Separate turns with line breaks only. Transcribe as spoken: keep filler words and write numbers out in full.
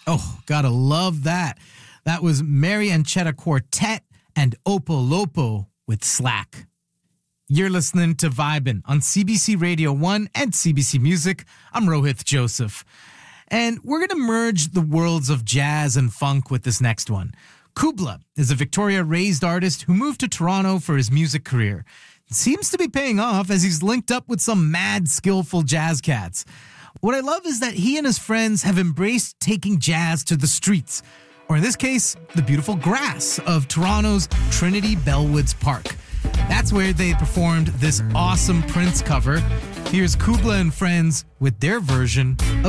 Oh, gotta love that. That was Mary Anchetta Quartet and Opo Lopo with Slack. You're listening to Vibin' on C B C Radio one and C B C Music. I'm Rohith Joseph. And we're going to merge the worlds of jazz and funk with this next one. Kubla is a Victoria-raised artist who moved to Toronto for his music career. It seems to be paying off as he's linked up with some mad, skillful jazz cats. What I love is that he and his friends have embraced taking jazz to the streets, or in this case, the beautiful grass of Toronto's Trinity Bellwoods Park. That's where they performed this awesome Prince cover. Here's Kubla and Friends with their version of